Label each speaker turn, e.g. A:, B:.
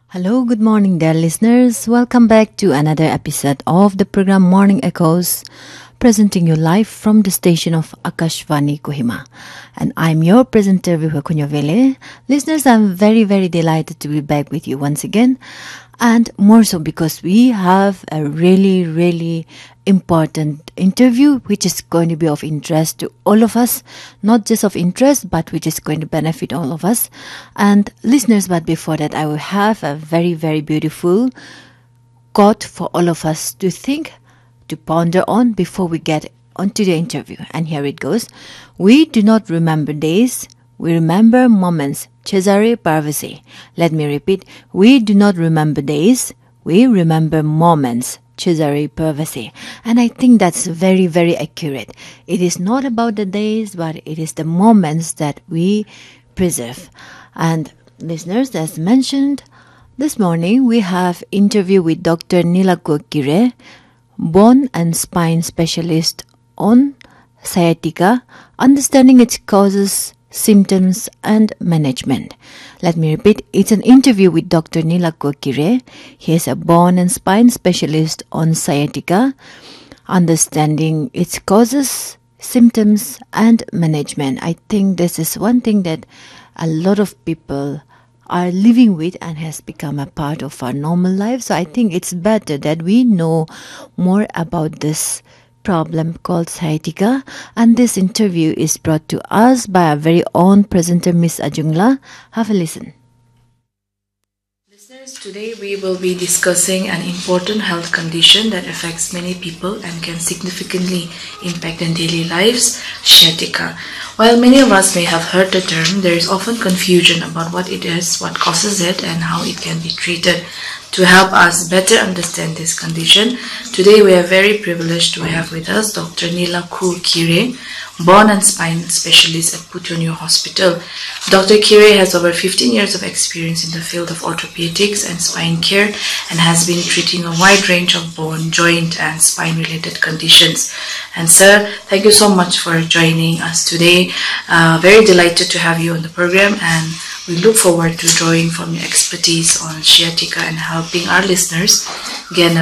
A: Hello, good morning, dear listeners. Welcome back to another episode of the program Morning Echoes, presenting you live from the station of Akashvani Kohima. And I'm your presenter, Vibha Kunyavele. Listeners, I'm very, very delighted to be back with you once again. And more so because we have a really, really important interview which is going to be of interest to all of us. Not just of interest, but which is going to benefit all of us. And listeners, but before that, I will have a very, very beautiful quote for all of us to think, to ponder on before we get onto the interview. And here it goes. We do not remember days, we remember moments. Cesare Pavese. Let me repeat. We do not remember days, we remember moments. Cesare Pavese. And I think that's very, very accurate. It is not about the days, but it is the moments that we preserve. And listeners, as mentioned, this morning we have interview with Dr. Nilakur Kire, bone and spine specialist on sciatica, understanding its causes, symptoms and management. Let me repeat, it's an interview with Dr. Nilakur Kire. He is a bone and spine specialist on sciatica, understanding its causes, symptoms and management. I think this is one thing that a lot of people are living with and has become a part of our normal life. So I think it's better that we know more about this problem called sciatica, and this interview is brought to us by our very own presenter, Miss Ajungla. Have a listen.
B: Listeners, today we will be discussing an important health condition that affects many people and can significantly impact their daily lives, sciatica. While many of us may have heard the term, there is often confusion about what it is, what causes it, and how it can be treated. To help us better understand this condition, today we are very privileged to have with us Dr. Nilakur Kire, bone and spine specialist at Putonyo Hospital. Dr. Kire has over 15 years of experience in the field of orthopedics and spine care and has been treating a wide range of bone, joint and spine related conditions. And sir, thank you so much for joining us today. Very delighted to have you on the program, and we look forward to drawing from your expertise on sciatica and helping our listeners gain